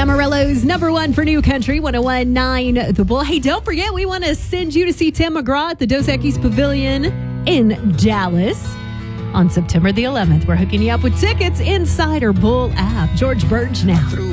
Amarillo's number one for new country, 101.9 The Bull. Hey, don't forget, we want to send you to see Tim McGraw at the Dos Equis Pavilion in Dallas on September the 11th. We're hooking you up with tickets inside our Bull app. George Burge now.